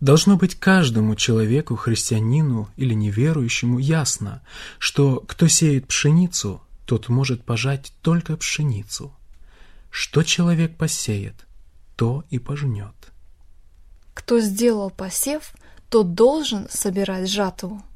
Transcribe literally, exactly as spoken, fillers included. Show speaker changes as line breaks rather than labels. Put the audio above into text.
Должно быть каждому человеку, христианину или неверующему, ясно, что кто сеет пшеницу, тот может пожать только пшеницу. Что человек посеет, то и пожнет.
Кто сделал посев, тот должен собирать жатву.